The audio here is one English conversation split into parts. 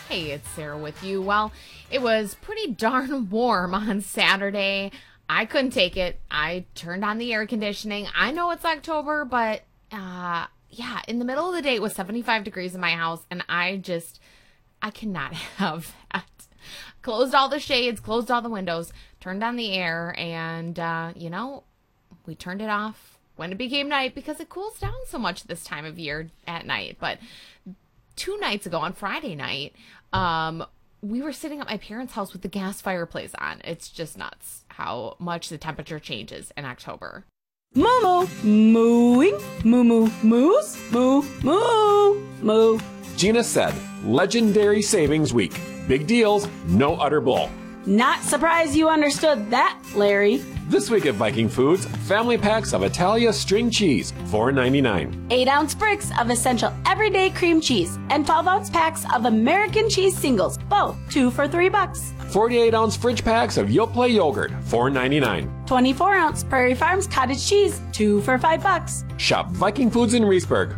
Hey, it's Sarah with you. Well, it was pretty darn warm on Saturday. I couldn't take it. I turned on the air conditioning. I know it's October, but yeah, in the middle of the day, it was 75 degrees in my house, and I cannot have that. Closed all the shades, closed all the windows, turned on the air, and, we turned it off when it became night because it cools down so much this time of year at night. But 2 nights ago on Friday night, we were sitting at my parents' house with the gas fireplace on. It's just nuts how much the temperature changes in October. Moo mooing, moo moose, moo moo moo. Gina said, legendary savings week. Big deals, no utter bull. Not surprised you understood that, Larry. This week at Viking Foods, family packs of Italia string cheese, $4.99. 8-ounce bricks of essential everyday cream cheese and 12-ounce packs of American cheese singles, both 2 for $3. 48-ounce fridge packs of Yoplait yogurt, $4.99. 24-ounce Prairie Farms cottage cheese, 2 for $5. Shop Viking Foods in Reesburg.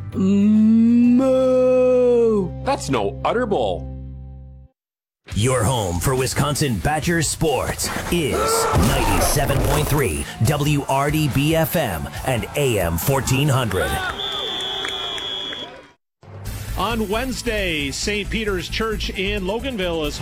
Moo. That's no utter bull. Your home for Wisconsin Badgers sports is 97.3 WRDB-FM and AM 1400. On Wednesday, St. Peter's Church in Loganville is